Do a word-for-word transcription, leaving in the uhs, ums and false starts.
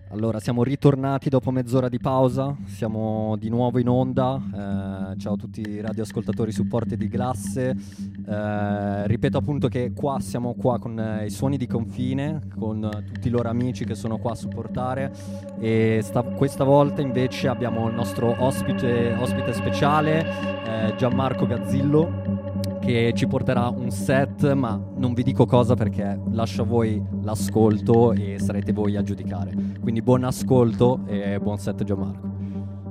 Allora, siamo ritornati dopo mezz'ora di pausa, siamo di nuovo in onda. Eh, ciao a tutti i radioascoltatori supporti di Glasse. Eh, ripeto appunto che qua siamo qua con eh, i Suoni di Confine, con eh, tutti i loro amici che sono qua a supportare. E sta- questa volta invece abbiamo il nostro ospite, ospite speciale, eh, Gianmarco Gazzillo, che ci porterà un set, ma non vi dico cosa perché lascio a voi l'ascolto e sarete voi a giudicare. Quindi buon ascolto e buon set Gianmarco.